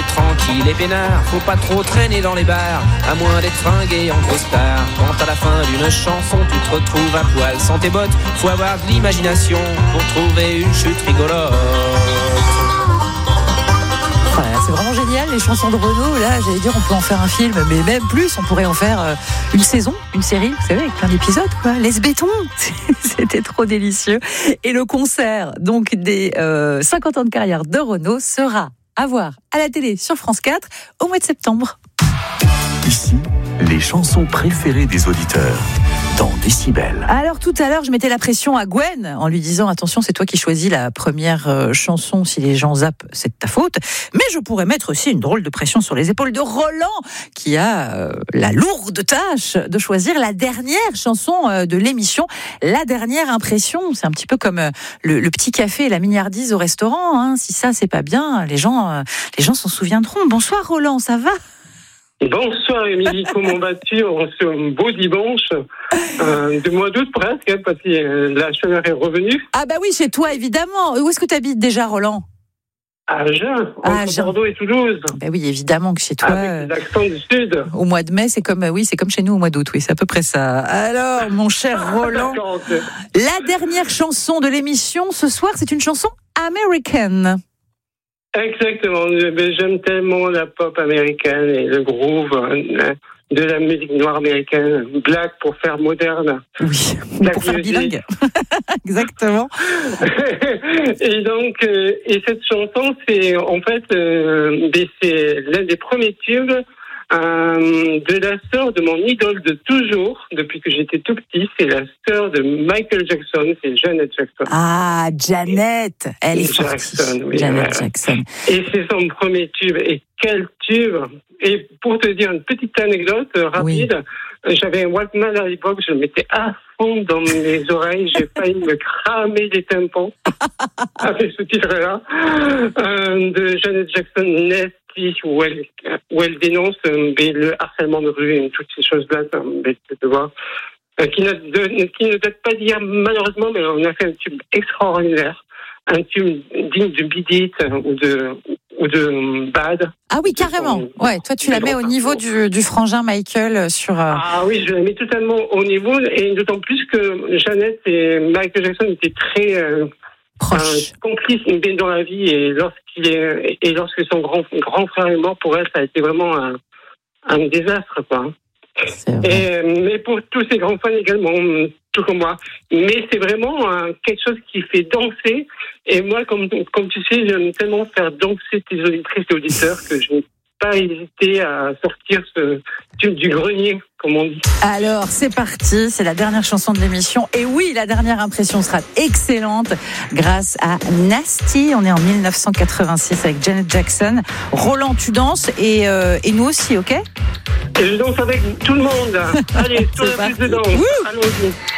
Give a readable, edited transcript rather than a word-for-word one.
tranquille et peinard. Faut pas trop traîner dans les bars, à moins d'être fringué en grosse star. Quand à la fin d'une chanson tu te retrouves à poil sans tes bottes, faut avoir de l'imagination pour trouver une chute rigolote. Voilà, c'est vraiment génial les chansons de Renaud. Là, j'allais dire, on peut en faire un film, mais même plus, on pourrait en faire une saison, une série, vous savez, avec plein d'épisodes, quoi. Laisse béton, c'était trop délicieux. Et le concert, donc des 50 ans de carrière de Renaud, sera à voir à la télé sur France 4 au mois de septembre. Ici, les chansons préférées des auditeurs. Dans Décibel. Alors tout à l'heure, je mettais la pression à Gwen en lui disant attention, c'est toi qui choisis la première chanson. Si les gens zappent, c'est de ta faute. Mais je pourrais mettre aussi une drôle de pression sur les épaules de Roland, qui a la lourde tâche de choisir la dernière chanson de l'émission. La dernière impression, c'est un petit peu comme le petit café et la mignardise au restaurant. Hein. Si ça, c'est pas bien, les gens s'en souviendront. Bonsoir Roland, ça va ? Bonsoir Émilie, comment vas-tu en ce beau dimanche de mois d'août presque, parce que la chaleur est revenue. Ah bah oui, chez toi évidemment. Où est-ce que tu habites déjà Roland ? À Agen, entre Bordeaux et Toulouse. Ben oui, évidemment que chez toi. Avec l'accent du sud. Au mois de mai, c'est comme chez nous au mois d'août, oui, c'est à peu près ça. Alors, mon cher Roland, la dernière chanson de l'émission ce soir, c'est une chanson américaine. Exactement, j'aime tellement la pop américaine et le groove de la musique noire américaine, black pour faire moderne. Oui, pour faire bilingue. Exactement. Et donc, et cette chanson, c'est en fait, c'est l'un des premiers tubes de la sœur de mon idole de toujours, depuis que j'étais tout petit. C'est la sœur de Michael Jackson, c'est Janet Jackson. Ah, Janet, elle est forte. Oui, Janet Jackson. Et c'est son premier tube. Et quel tube! Et pour te dire une petite anecdote rapide, j'avais un Walkman à l'époque, je le mettais à fond dans mes oreilles, j'ai failli me cramer les tympans avec ce titre-là de Janet Jackson, Nasty, où elle dénonce le harcèlement de rue et toutes ces choses-là, tu vois, qui ne date pas d'hier malheureusement, mais on a fait un tube extraordinaire, un tube digne de Beat It ou de Bad. Ah oui, carrément. Ouais, toi tu la mets au niveau du frangin Michael sur. Ah oui, je la mets totalement au niveau, et d'autant plus que Janet et Michael Jackson étaient très proches, complices dans la vie, et lorsque son grand frère est mort, pour elle, ça a été vraiment un désastre, quoi. Mais pour tous ces grands fans également, tout comme moi. Mais c'est vraiment quelque chose qui fait danser. Et moi, comme tu sais, j'aime tellement faire danser tes auditrices et auditeurs que je n'ai pas hésité à sortir ce tube du grenier, comme on dit. Alors, c'est parti, c'est la dernière chanson de l'émission. Et oui, la dernière impression sera excellente grâce à Nasty. On est en 1986 avec Janet Jackson. Roland, tu danses et nous aussi, ok ? Et je danse avec tout le monde. Allez, tout le plus dedans. Allons-y.